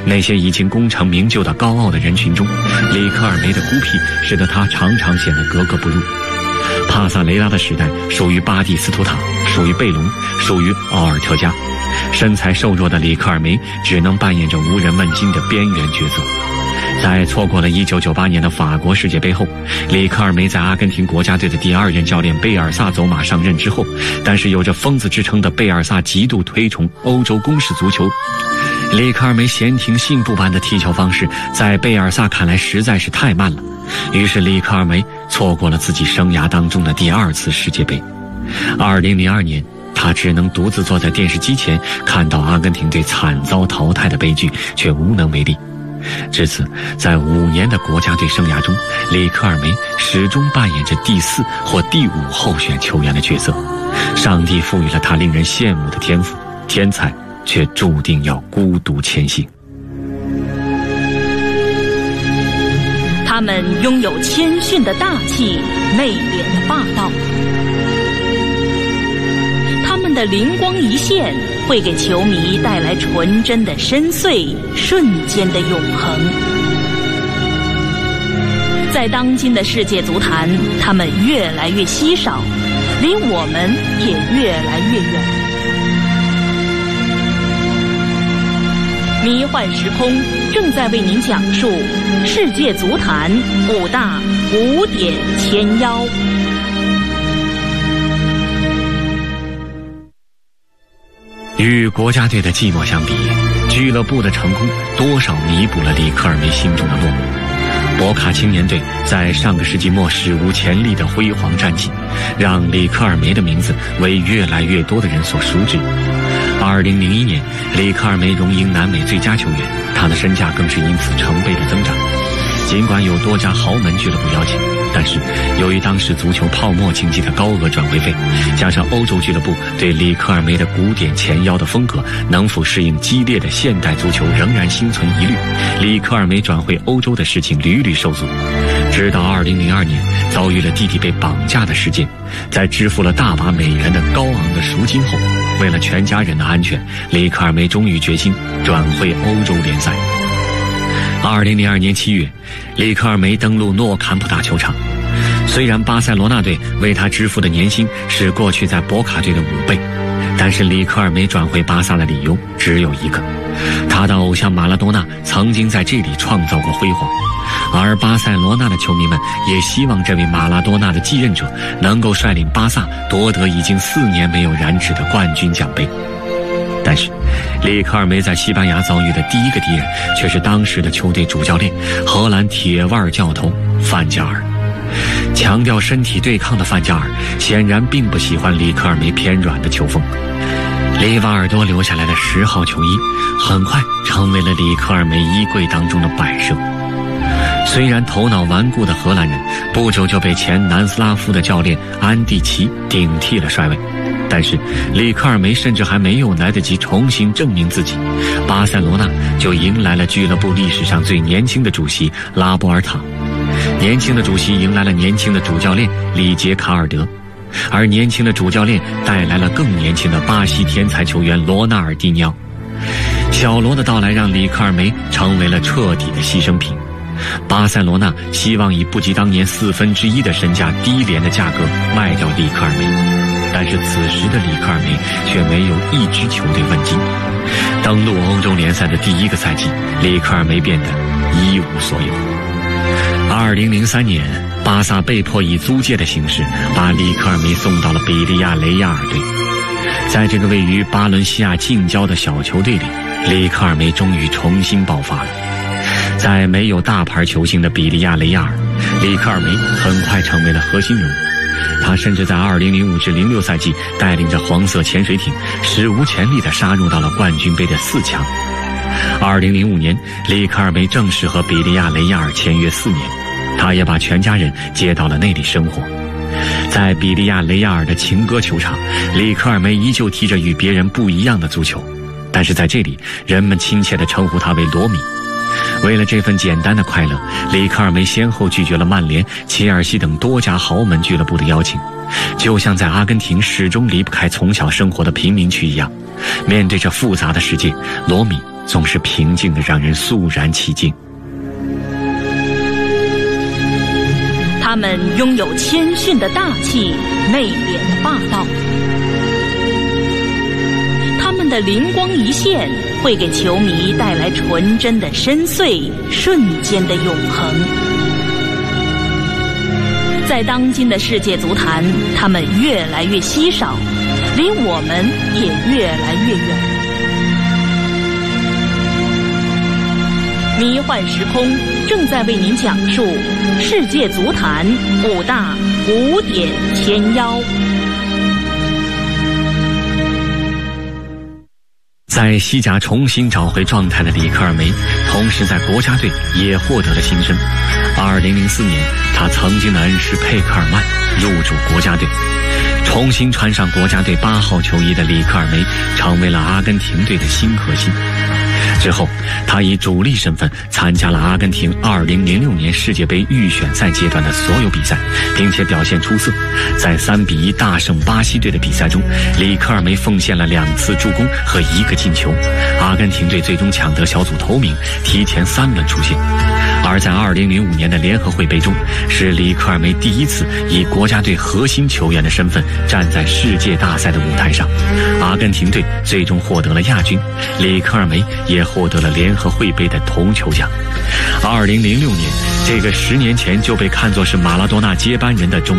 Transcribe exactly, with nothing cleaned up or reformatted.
那些已经功成名就的高傲的人群中，里克尔梅的孤僻使得他常常显得格格不入。帕萨雷拉的时代属于巴蒂斯图塔，属于贝隆，属于奥尔特加。身材瘦弱的里克尔梅只能扮演着无人问津的边缘角色。在错过了一九九八年的法国世界杯后，里克尔梅在阿根廷国家队的第二任教练贝尔萨走马上任之后，但是有着疯子之称的贝尔萨极度推崇欧洲公式足球。里克尔梅闲庭信步般的踢球方式在贝尔萨看来实在是太慢了，于是里克尔梅错过了自己生涯当中的第二次世界杯。二零零二年，他只能独自坐在电视机前，看到阿根廷队惨遭淘汰的悲剧，却无能为力。至此，在五年的国家队生涯中，里克尔梅始终扮演着第四或第五候选球员的角色。上帝赋予了他令人羡慕的天赋，天才却注定要孤独前行。 他们拥有谦逊的大气，内敛的霸道。他们的灵光一现会给球迷带来纯真的深邃，瞬间的永恒。在当今的世界足坛，他们越来越稀少，离我们也越来越远。迷幻时空正在为您讲述世界足坛五大古典前妖。 与国家队的寂寞相比，俱乐部的成功多少弥补了里克尔梅心中的落寞。博卡青年队在上个世纪末史无前例的辉煌战绩，让里克尔梅的名字为越来越多的人所熟知。二零零一年，里克尔梅荣膺南美最佳球员，他的身价更是因此成倍的增长。尽管有多家豪门俱乐部邀请，但是由于当时足球泡沫经济的高额转会费，加上欧洲俱乐部对里克尔梅的古典前腰的风格能否适应激烈的现代足球仍然心存疑虑，里克尔梅转会欧洲的事情屡屡受阻。直到二零零二年遭遇了弟弟被绑架的事件，在支付了大把美元的高昂的赎金后，为了全家人的安全，里克尔梅终于决心转会欧洲联赛。二零零二年七月，里克尔梅登陆诺坎普大球场。虽然巴塞罗那队为他支付的年薪是过去在博卡队的五倍，但是里克尔梅转回巴萨的理由只有一个：他的偶像马拉多纳曾经在这里创造过辉煌，而巴塞罗那的球迷们也希望这位马拉多纳的继任者能够率领巴萨夺得已经四年没有染指的冠军奖杯。但是里克尔梅在西班牙遭遇的第一个敌人却是当时的球队主教练荷兰铁腕教头范加尔。强调身体对抗的范加尔显然并不喜欢里克尔梅偏软的球风。里瓦尔多留下来的十号球衣很快成为了里克尔梅衣柜当中的摆设。虽然头脑顽固的荷兰人不久就被前南斯拉夫的教练安蒂奇顶替了帅位，但是里克尔梅甚至还没有来得及重新证明自己，巴塞罗那就迎来了俱乐部历史上最年轻的主席拉波尔塔。年轻的主席迎来了年轻的主教练里杰卡尔德，而年轻的主教练带来了更年轻的巴西天才球员罗纳尔迪尼奥。小罗的到来让里克尔梅成为了彻底的牺牲品。巴塞罗那希望以不及当年四分之一的身价低廉的价格卖掉里克尔梅，但是此时的里克尔梅却没有一支球队问津。登陆欧洲联赛的第一个赛季，里克尔梅变得一无所有。二零零三年，巴萨被迫以租借的形式把里克尔梅送到了比利亚雷亚尔队。在这个位于巴伦西亚近郊的小球队里，里克尔梅终于重新爆发了。在没有大牌球星的比利亚雷亚尔，里克尔梅很快成为了核心人物。他甚至在二零零五至零六赛季带领着黄色潜水艇史无前例地杀入到了冠军杯的四强。二零零五年，里克尔梅正式和比利亚雷亚尔签约四年，他也把全家人接到了那里生活。在比利亚雷亚尔的情歌球场，里克尔梅依旧踢着与别人不一样的足球，但是在这里，人们亲切地称呼他为罗米。为了这份简单的快乐，里克尔梅先后拒绝了曼联、切尔西等多家豪门俱乐部的邀请，就像在阿根廷始终离不开从小生活的贫民区一样。面对着复杂的世界，罗米总是平静的让人肃然起敬。 他们拥有谦逊的大气，内敛的霸道。他们的灵光一现会给球迷带来纯真的深邃，瞬间的永恒。在当今的世界足坛，他们越来越稀少，离我们也越来越远。迷幻时空正在为您讲述世界足坛五大古典千妖。 在西甲重新找回状态的里克尔梅，同时在国家队也获得了新生。二零零四年，他曾经的恩师佩克尔曼入主国家队，重新穿上国家队八号球衣的里克尔梅成为了阿根廷队的新核心。之后，他以主力身份参加了阿根廷二零零六年世界杯预选赛阶段的所有比赛，并且表现出色。在三比一大胜巴西队的比赛中，里克尔梅奉献了两次助攻和一个进球，阿根廷队最终抢得小组头名，提前三轮出线。而在二零零五年的联合会杯中，是里克尔梅第一次以国家队核心球员的身份站在世界大赛的舞台上，阿根廷队最终获得了亚军，里克尔梅也获得了联合会杯的铜球奖。二零零六年，这个十年前就被看作是马拉多纳接班人的中